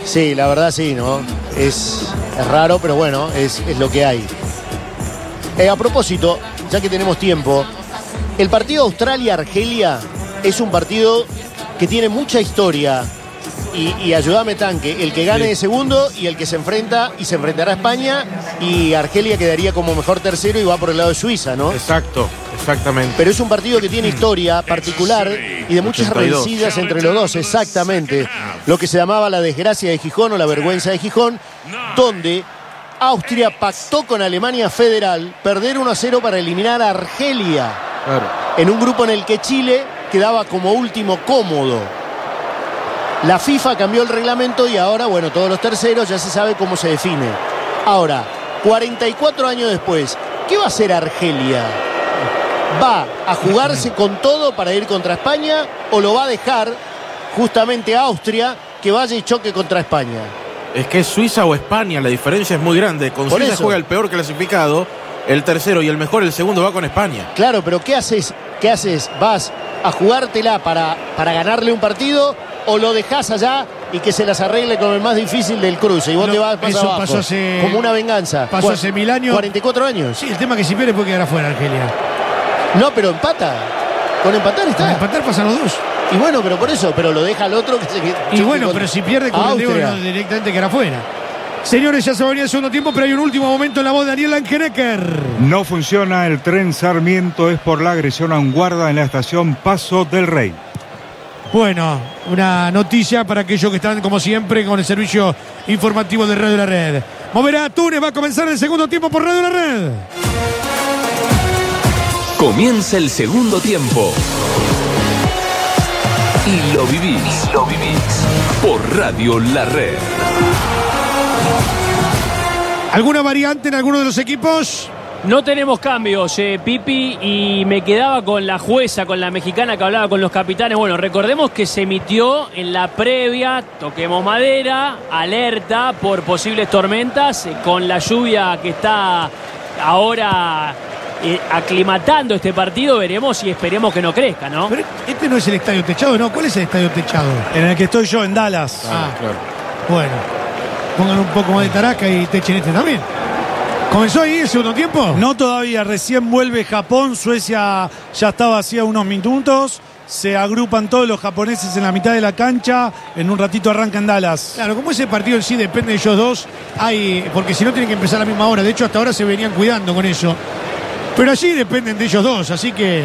Sí, la verdad sí, ¿no? Es raro, pero bueno, es lo que hay. A propósito, ya que tenemos tiempo, el partido Australia-Argelia es un partido que tiene mucha historia. Y ayúdame, Tanque, el que gane de segundo y el que se enfrentará a España, y Argelia quedaría como mejor tercero y va por el lado de Suiza, ¿no? Exactamente. Pero es un partido que tiene historia particular y de muchas 82. rencillas entre los dos, exactamente. Lo que se llamaba la desgracia de Gijón o la vergüenza de Gijón, donde Austria pactó con Alemania Federal perder 1-0 para eliminar a Argelia. Claro. En un grupo en el que Chile quedaba como último cómodo. La FIFA cambió el reglamento y ahora, bueno, todos los terceros ya se sabe cómo se define. Ahora, 44 años después, ¿qué va a hacer Argelia? ¿Va a jugarse con todo para ir contra España o lo va a dejar justamente a Austria que vaya y choque contra España? Es que es Suiza o España, la diferencia es muy grande. Con Suiza juega el peor clasificado, el tercero, y el mejor, el segundo, va con España. Claro, pero ¿qué haces? ¿Vas a jugártela para ganarle un partido o lo dejás allá y que se las arregle con el más difícil del cruce? Y vos te vas más eso abajo, pasó hace, como una venganza. Pasó hace 1000 años. 44 años. Sí, el tema es que si pierde puede quedar afuera Argelia. No, pero empata. Con empatar está. Con empatar pasan los dos. Y bueno, pero por eso, pero lo deja al otro que se... Y bueno, pero si pierde con el dedo, directamente queda afuera. Señores, ya se va a venir el segundo tiempo, pero hay un último momento en la voz de Daniel Langenecker. No funciona el tren Sarmiento, es por la agresión a un guarda en la estación Paso del Rey. Bueno, una noticia para aquellos que están, como siempre, con el servicio informativo de Radio La Red. Moverá a Túnez, va a comenzar el segundo tiempo por Radio La Red. Comienza el segundo tiempo. Y lo vivís. Por Radio La Red. ¿Alguna variante en alguno de los equipos? No tenemos cambios, Pipi, y me quedaba con la jueza, con la mexicana que hablaba con los capitanes. Bueno, recordemos que se emitió en la previa, toquemos madera, alerta por posibles tormentas, con la lluvia que está ahora aclimatando este partido. Veremos y esperemos que no crezca, ¿no? Pero este no es el estadio techado, ¿no? ¿Cuál es el estadio techado? En el que estoy yo, en Dallas. Claro. Bueno, pongan un poco más de taraca y techen este también. ¿Comenzó ahí el segundo tiempo? No todavía, recién vuelve Japón. Suecia ya estaba hacía unos minutos. Se agrupan todos los japoneses en la mitad de la cancha. En un ratito arrancan Dallas. Claro, como ese partido en sí depende de ellos dos, porque si no tienen que empezar a la misma hora. De hecho, hasta ahora se venían cuidando con eso. Pero allí dependen de ellos dos, así que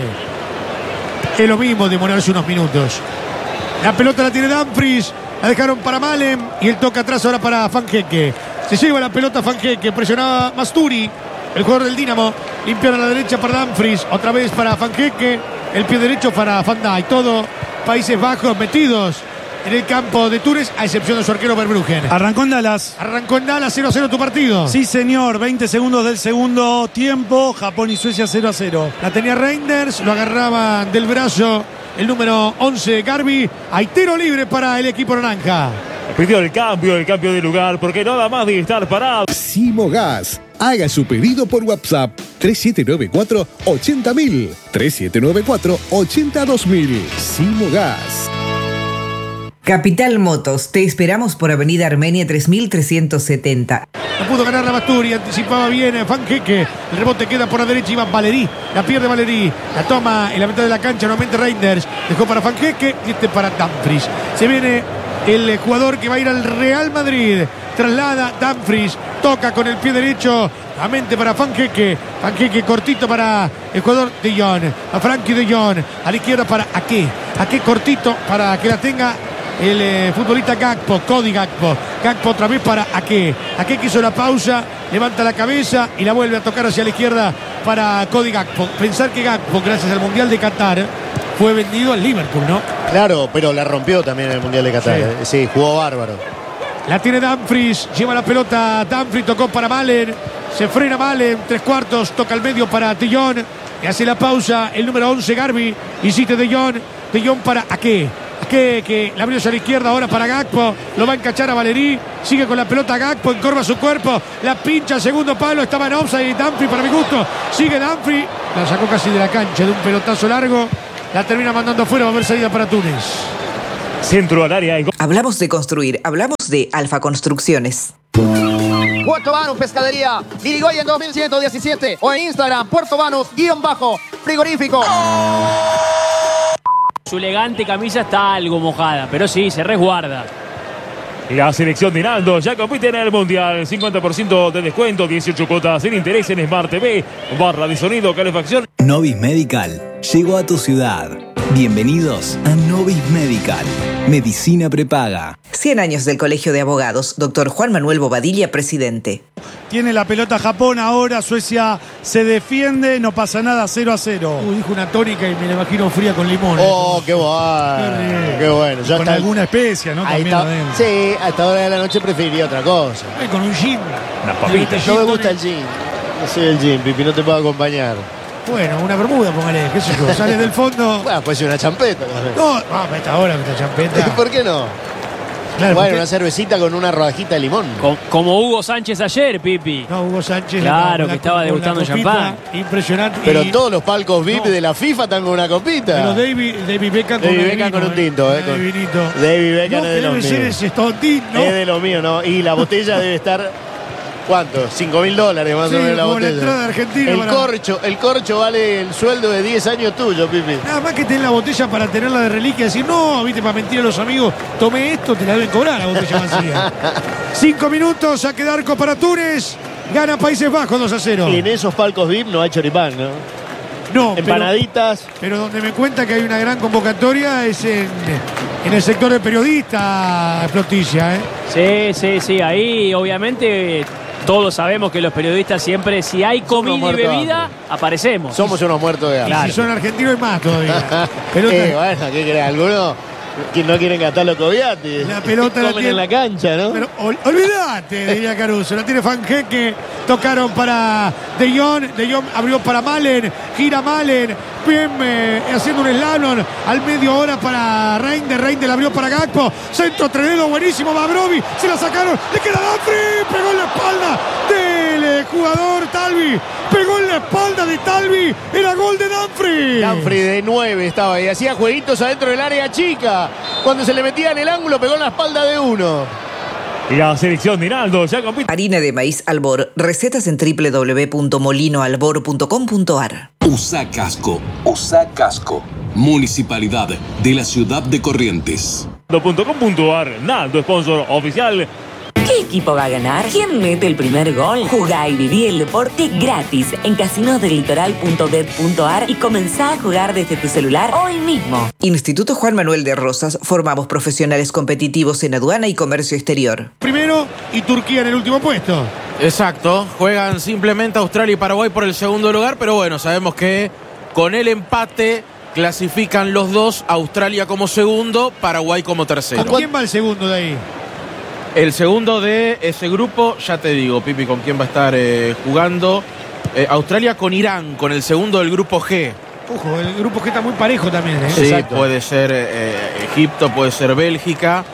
es lo mismo demorarse unos minutos. La pelota la tiene Dumfries, la dejaron para Malen y él toca atrás ahora para Fanjeque. Se lleva la pelota Fanjeque, presionaba Masturi, el jugador del Dinamo. Limpian a la derecha para Dumfries, otra vez para Fanjeque, el pie derecho para Van Dijk. Todo Países Bajos metidos en el campo de Túnez, a excepción de su arquero Verbruggen. Arrancó en Dallas. Arrancó en Dallas, 0-0 tu partido. Sí, señor, 20 segundos del segundo tiempo. Japón y Suecia 0-0. La tenía Reinders, lo agarraban del brazo el número 11, Garbi. Hay tiro libre para el equipo naranja. Pidió el cambio de lugar, porque nada más de estar parado. Simogas. Haga su pedido por WhatsApp 3794-80000. 3794-82000. Simogas. Capital Motos, te esperamos por Avenida Armenia 3370. No pudo ganar la Masturi, anticipaba bien Fanjeque. El rebote queda por la derecha, iba Valerí. La pierde Valerí, la toma en la mitad de la cancha, nuevamente Reinders. Dejó para Fanjeque y para Dumfries. Se viene el jugador que va a ir al Real Madrid. Traslada Dumfries, toca con el pie derecho, nuevamente para Fanjeque. Fanjeque cortito para el jugador de Jong. A Frankie de Jong, a la izquierda para Ake. Ake cortito para que la tenga el futbolista Gakpo, Cody Gakpo. Gakpo otra vez para Ake. Ake que hizo la pausa, levanta la cabeza y la vuelve a tocar hacia la izquierda para Cody Gakpo. Pensar que Gakpo, gracias al Mundial de Qatar, fue vendido al Liverpool, ¿no? Claro, pero la rompió también en el Mundial de Qatar. Sí, jugó bárbaro. La tiene Dumfries, lleva la pelota Dumfries, tocó para Malen. Se frena Malen, 3/4, toca al medio para De Jong. Y hace la pausa el número 11, Garbi. Insiste De Jong para Ake. Que la abrió hacia la izquierda ahora para Gakpo, lo va a encachar a Valerí, sigue con la pelota Gakpo, encorva su cuerpo, la pincha al segundo palo, estaba en offside y Dumfries para mi gusto, sigue Dumfries, la sacó casi de la cancha de un pelotazo largo, la termina mandando afuera, va a haber salida para Túnez. Centro al área. Hablamos de construir, hablamos de Alfa Construcciones. Puerto Banús Pescadería, Irigoyen 2117 o en Instagram, Puerto Banús_frigorífico. Su elegante camisa está algo mojada, pero sí, se resguarda. La selección de Naldo ya compite en el Mundial. 50% de descuento, 18 cuotas sin interés en Smart TV, barra de sonido, calefacción. Novis Medical llegó a tu ciudad. Bienvenidos a Novis Medical. Medicina prepaga. 100 años del Colegio de Abogados. Doctor Juan Manuel Bobadilla, presidente. Tiene la pelota Japón ahora. Suecia se defiende. No pasa nada, 0-0. Dijo una tónica y me la imagino fría con limón. Oh, qué bueno. Qué bueno. Ya con está alguna especia, ¿no? Ahí También está. Sí, a esta hora de la noche preferiría otra cosa. Con un gin. No me gusta el gin. No soy el gin, Pipi, no te puedo acompañar. Bueno, una bermuda, póngale, qué sé yo. Sale del fondo. Bueno, puede ser una champeta. No, a esta hora, esta champeta. ¿Por qué no? Claro, bueno, porque... una cervecita con una rodajita de limón. Como Hugo Sánchez ayer, Pipi. No, Hugo Sánchez. Claro, que estaba debutando en champán. Impresionante. Pero todos los palcos VIP de la FIFA están con una copita. Pero David Beckham con un tinto. David Beckham es de lo mío. Debe ser ese tontín, ¿no? Es de lo mío, ¿no? Y la botella debe estar... ¿Cuánto? $5.000 más o menos la botella. La entrada de Argentina el corcho vale el sueldo de 10 años tuyo, Pipi. Nada más que tener la botella para tenerla de reliquia. Decir, no, viste, para mentir a los amigos, tomé esto, te la deben cobrar la botella vacía. 5 minutos, saque de arco para Túnez. Gana Países Bajos 2-0. Y en esos palcos VIP no hay choripán, ¿no? No, empanaditas. Pero donde me cuenta que hay una gran convocatoria es en el sector de periodistas, Flotilla, ¿eh? Sí. Ahí, obviamente... Todos sabemos que los periodistas siempre, si hay comida y bebida, aparecemos. Somos unos muertos de hambre. Y si son argentinos es más todavía. Bueno, ¿qué querés? Algunos que no quieren gastar los coviates. La pelota la tiene en la cancha, ¿no? Pero olvídate, diría Caruso. La tiene Fanjeque. Tocaron para De Jong. De Jong abrió para Malen. Gira Malen. Bien haciendo un slalom al medio hora para Reinders. Reinders la abrió para Gakpo. Centro Trenedo, buenísimo. Babrovi. Se la sacaron. Le queda Dumfries. Pegó en la espalda del jugador Talvi. Pegó en la espalda de Talvi. Era gol de Dumfries. Dumfries de 9 estaba ahí. Hacía jueguitos adentro del área chica. Cuando se le metía en el ángulo, pegó en la espalda de uno. Y la selección de Naldo ya compite. Harina de maíz Albor. Recetas en www.molinoalbor.com.ar. USA Casco. USA Casco. Municipalidad de la Ciudad de Corrientes. .com.ar. Naldo, sponsor oficial. ¿Qué equipo va a ganar? ¿Quién mete el primer gol? Jugá y viví el deporte gratis en casinosdelitoral.bet.ar y comenzá a jugar desde tu celular hoy mismo. Instituto Juan Manuel de Rosas. Formamos profesionales competitivos en aduana y comercio exterior. Primero y Turquía en el último puesto. Exacto. Juegan simplemente Australia y Paraguay por el segundo lugar, pero bueno, sabemos que con el empate clasifican los dos, Australia como segundo, Paraguay como tercero. ¿Quién va el segundo de ahí? El segundo de ese grupo, ya te digo, Pipi, con quién va a estar jugando. Australia con Irán, con el segundo del grupo G. Ojo, el grupo G está muy parejo también, ¿eh? Sí, Exacto. puede ser Egipto, puede ser Bélgica.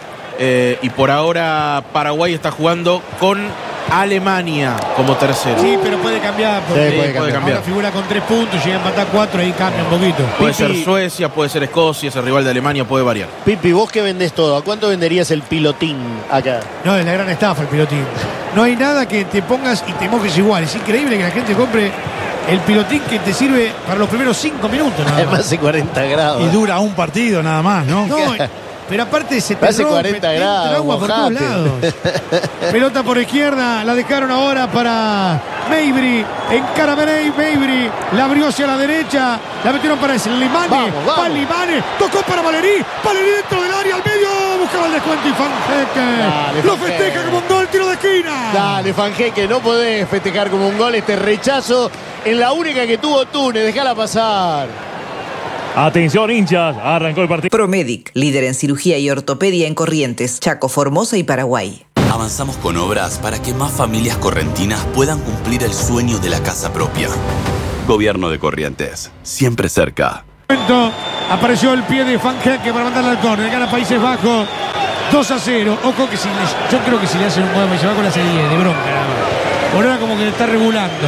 Y por ahora Paraguay está jugando con Alemania como tercero. Sí, pero puede cambiar. Puede cambiar. Ahora figura con 3 puntos, llega a empatar 4, ahí cambia un poquito. Puede ser Suecia, puede ser Escocia, ese rival de Alemania puede variar. Pipi, vos que vendés todo, ¿a cuánto venderías el pilotín acá? No, es la gran estafa el pilotín. No hay nada que te pongas y te mojes igual. Es increíble que la gente compre el pilotín que te sirve para los primeros 5 minutos. Además de 40 grados. Y dura un partido nada más, ¿no? No, pero aparte se te hace rompe, 40 grados, agua por todos lados. Pelota por izquierda, la dejaron ahora para Mejbri. Encara Mejbri, la abrió hacia la derecha, la metieron para Slimani. Va Slimani, tocó para Valerí. Valerí dentro del área, al medio, buscaba el descuento y Fanjeque lo festeja como un gol, tiro de esquina. Dale, Fanjeque, no podés festejar como un gol este rechazo en la única que tuvo Túnez, dejala pasar. Atención, hinchas, arrancó el partido. Promedic, líder en cirugía y ortopedia en Corrientes, Chaco, Formosa y Paraguay. Avanzamos con obras para que más familias correntinas puedan cumplir el sueño de la casa propia. Gobierno de Corrientes, siempre cerca. Apareció el pie de Fanjeque para mandarle al córner, gana Países Bajos 2-0. Ojo que yo creo que si le hacen un gol a Países Bajos le hace 10 de bronca. Por ahora como que le está regulando.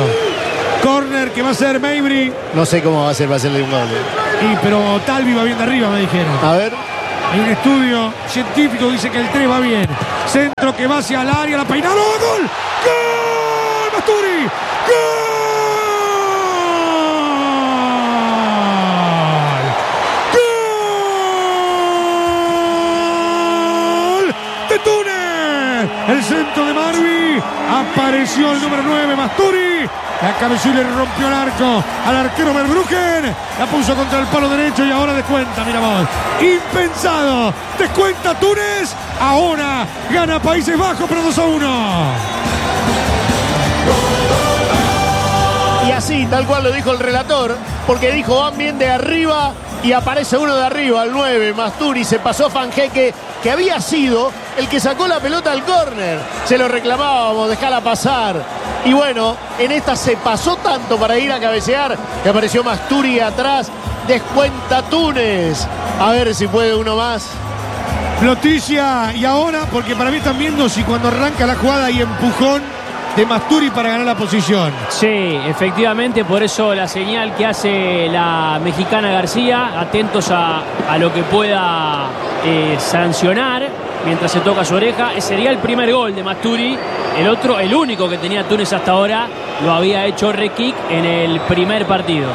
Corner que va a ser Mejbri. No sé cómo va a ser para hacerle un gol. Pero Talvi va bien de arriba, me dijeron. A ver. Hay un estudio científico que dice que el 3 va bien. Centro que va hacia el área, la peinada, ¡gol! ¡Gol! ¡Masturi! ¡Gol! Túnez, el centro de Marvi, apareció el número 9, Masturi, la cabezó y le rompió el arco al arquero Verbruggen, la puso contra el palo derecho y ahora descuenta, mira vos, impensado, descuenta Túnez, ahora gana Países Bajos, pero 2-1. Y así, tal cual lo dijo el relator, porque dijo van bien de arriba y aparece uno de arriba, el 9, Masturi, se pasó Fanjeque, que había sido el que sacó la pelota al córner. Se lo reclamábamos, dejala pasar. Y bueno, en esta se pasó tanto para ir a cabecear que apareció Masturi atrás, descuenta Túnez. A ver si puede uno más. Noticia, y ahora, porque para mí están viendo si cuando arranca la jugada hay empujón de Masturi para ganar la posición. Sí, efectivamente, por eso la señal que hace la mexicana García, atentos a lo que pueda sancionar mientras se toca su oreja. Ese sería el primer gol de Masturi. El otro, el único que tenía Túnez hasta ahora, lo había hecho Rekic en el primer partido.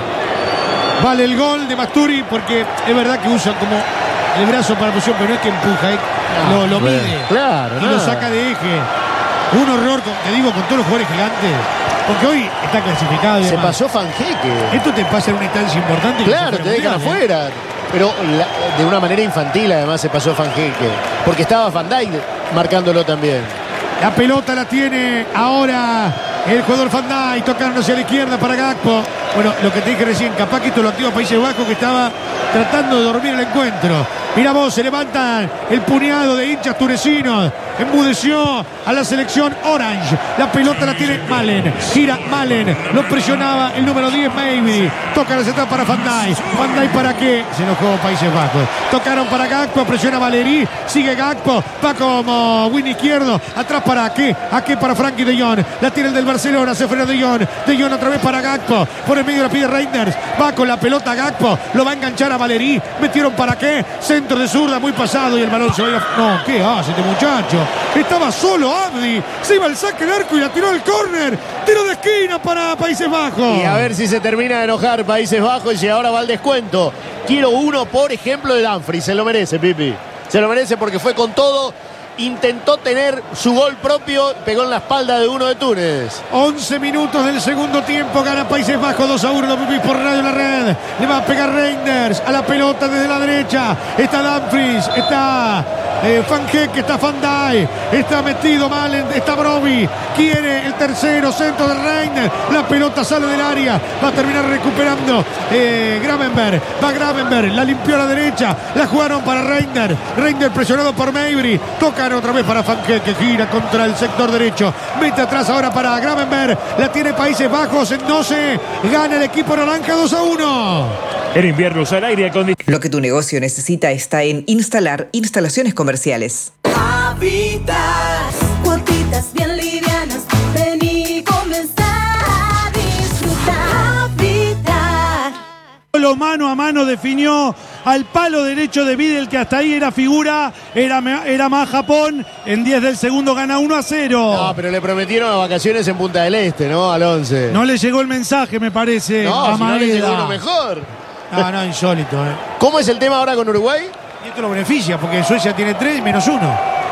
Vale el gol de Masturi porque es verdad que usa como el brazo para la posición, pero no es que empuja, lo mide, claro, y lo saca de eje. Un horror, te digo, con todos los jugadores gigantes. Porque hoy está clasificado. Se pasó Fanjeque. Esto te pasa en una instancia importante. Claro, te dejan afuera. Pero de una manera infantil además se pasó Fanjeque. Porque estaba Van Dijk marcándolo también. La pelota la tiene ahora el jugador Van Dijk, tocando hacia la izquierda para Gakpo. Bueno, lo que te dije recién, capaz que esto lo activa Países Bajos, que estaba tratando de dormir el encuentro. Mira vos, se levantan el puñado de hinchas tunecinos. Embudeció a la selección Orange. La pelota la tiene Malen. Gira Malen. Lo presionaba el número 10, Maybe. Toca la central para Van Dijk. Van Dijk para qué? Se enojó Países Bajos. Tocaron para Gakpo. Presiona Valeri. Sigue Gakpo. Va como win izquierdo. Atrás para qué? ¿A qué? Para Frankie de Jong. La tiene el del Barcelona. Se frena de Jong. De Jong otra vez para Gakpo. Por el medio la pide Reinders. Va con la pelota Gakpo. Lo va a enganchar a Valeri. Metieron para qué? Centro de zurda muy pasado y el balón se va a ir. No, ¿qué hace este muchacho? Estaba solo Abdi. Se iba al saque del arco y la tiró al córner. Tiro de esquina para Países Bajos. Y a ver si se termina de enojar Países Bajos y ahora va al descuento. Quiero uno, por ejemplo, de Dumfries. Se lo merece, Pipi. Se lo merece porque fue con todo. Intentó tener su gol propio, pegó en la espalda de uno de Túnez. 11 minutos del segundo tiempo, gana Países Bajos 2-1, lo vivís por Radio La Red. Le va a pegar Reinders a la pelota desde la derecha. Está Dumfries, está Fanjeque, está Van Dijk, está metido Malen, está Broby. Quiere el tercero, centro de Reinders. La pelota sale del área, va a terminar recuperando Gravenberg. Va Gravenberg, la limpió a la derecha, la jugaron para Reinders. Reinders presionado por Mabry, toca otra vez para Fanjeque, que gira contra el sector derecho. Mete atrás ahora para Gravenberg. La tiene Países Bajos en 12. Gana el equipo naranja 2-1. En invierno usa el aire acondicionado. Lo que tu negocio necesita está en Instalar Instalaciones Comerciales. Habitas, cuotitas bien livianas. Vení y comenzá a disfrutar. Habitar. Lo mano a mano definió al palo derecho de Vidal, que hasta ahí era figura, era más Japón. En 10 del segundo gana 1-0. No, pero le prometieron vacaciones en Punta del Este, ¿no? Al 11. No le llegó el mensaje, me parece. No, a si no le llegó uno mejor. No, insólito. ¿Cómo es el tema ahora con Uruguay? Y esto lo beneficia, porque Suecia tiene 3 menos 1.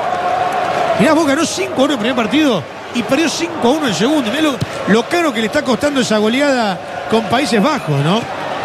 Mirá, vos ganó 5-1 el primer partido y perdió 5-1 el segundo. Mirá lo caro que le está costando esa goleada con Países Bajos, ¿no?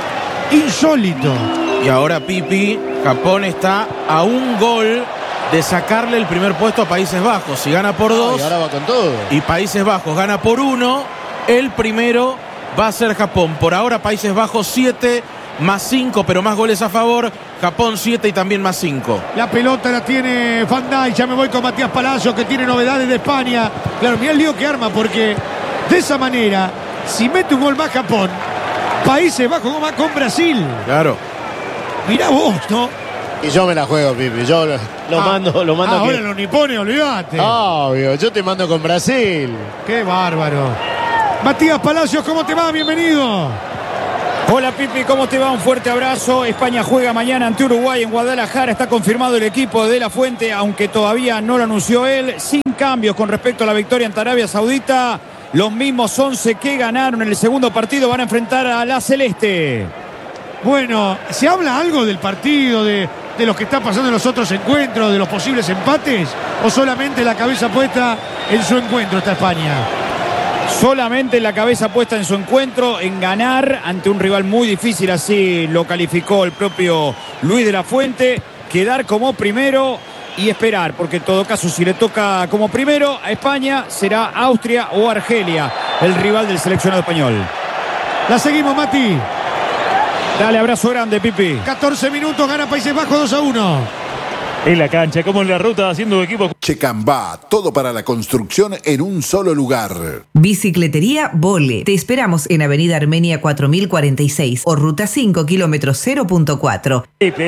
Insólito. Y ahora, Pipi, Japón está a un gol de sacarle el primer puesto a Países Bajos. Si gana por 2 y ahora va con todo. Y Países Bajos gana por 1, el primero va a ser Japón. Por ahora Países Bajos 7 más 5, pero más goles a favor. Japón 7 y también más 5. La pelota la tiene Van Dijk. Ya me voy con Matías Palacios, que tiene novedades de España. Claro, mirá el lío que arma, porque de esa manera, si mete un gol más Japón, Países Bajos va con Brasil. Claro. Mirá vos, ¿no? Y yo me la juego, Pipi. Yo lo mando ahora los nipones, olvídate. Obvio, yo te mando con Brasil. Qué bárbaro. Matías Palacios, ¿cómo te va? Bienvenido. Hola Pipi, ¿cómo te va? Un fuerte abrazo. España juega mañana ante Uruguay en Guadalajara. Está confirmado el equipo de La Fuente, aunque todavía no lo anunció él. Sin cambios con respecto a la victoria ante Arabia Saudita. Los mismos 11 que ganaron en el segundo partido van a enfrentar a la Celeste. Bueno, ¿se habla algo del partido, de lo que está pasando en los otros encuentros, de los posibles empates? ¿O solamente la cabeza puesta en su encuentro está España? Solamente la cabeza puesta en su encuentro, en ganar ante un rival muy difícil, así lo calificó el propio Luis de la Fuente. Quedar como primero y esperar, porque en todo caso si le toca como primero a España será Austria o Argelia, el rival del seleccionado español. La seguimos, Mati. Dale, abrazo grande, Pipi. 14 minutos, gana Países Bajos 2-1. En la cancha, como en la ruta, haciendo equipo. Checambá, todo para la construcción en un solo lugar. Bicicletería Vole. Te esperamos en Avenida Armenia 4046 o Ruta 5, kilómetro 0.4.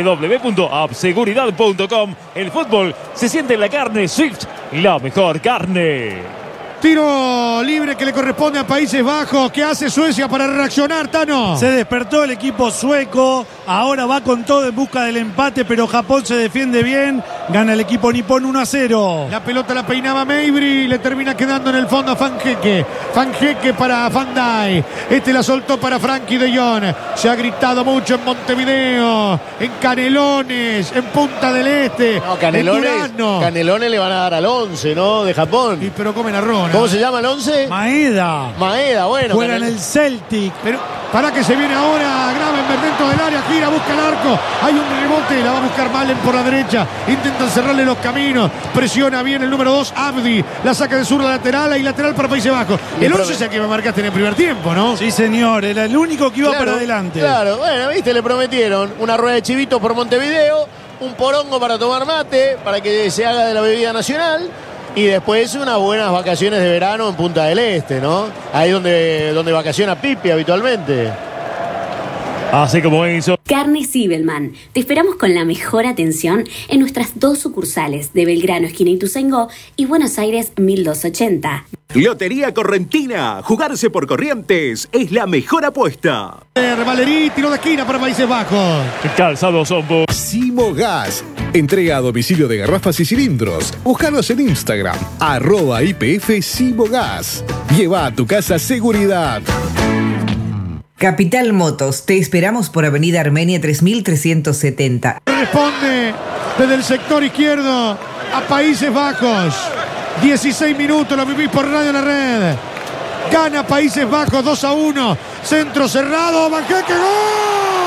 www.appseguridad.com. El fútbol se siente en la carne. Swift, la mejor carne. Tiro libre que le corresponde a Países Bajos. ¿Qué hace Suecia para reaccionar, Tano? Se despertó el equipo sueco. Ahora va con todo en busca del empate, pero Japón se defiende bien. Gana el equipo nipón 1-0. La pelota la peinaba Mabry. Le termina quedando en el fondo a Fanjeque. Fanjeque para Van Dijk. Este la soltó para Frankie de Jong. Se ha gritado mucho en Montevideo, en Canelones, en Punta del Este. No, Canelones le van a dar al 11, ¿no? De Japón. Y pero comen arroz. ¿Cómo se llama el 11? Maeda, bueno. Juega en el Celtic. Pero para que se viene ahora Gravenberch dentro del área, gira, busca el arco. Hay un rebote, la va a buscar Malen por la derecha. Intentan cerrarle los caminos. Presiona bien el número 2, Abdi. La saca de zurda lateral y lateral para Países Bajos. El 11 es el que me marcaste en el primer tiempo, ¿no? Sí, señor. Era el único que iba para adelante. Claro, bueno, viste, le prometieron una rueda de chivitos por Montevideo, un porongo para tomar mate, para que se haga de la bebida nacional. Y después unas buenas vacaciones de verano en Punta del Este, ¿no? Ahí donde vacaciona Pipi habitualmente. Así como hizo. Carne Sibelman. Te esperamos con la mejor atención en nuestras 2 sucursales de Belgrano, esquina Ituzaingó, y Buenos Aires 1280. Lotería Correntina. Jugarse por Corrientes es la mejor apuesta. Valerí, tiro de esquina para Países Bajos. Calzado Sombo. Simo Gas. Entrega a domicilio de garrafas y cilindros. Búscanos en Instagram, @IPF Simo Gas. Lleva a tu casa seguridad. Capital Motos. Te esperamos por Avenida Armenia 3370. Responde desde el sector izquierdo a Países Bajos. 16 minutos, lo vivís por Radio La Red. Gana Países Bajos 2-1. Centro cerrado, Banqueque, ¡gol!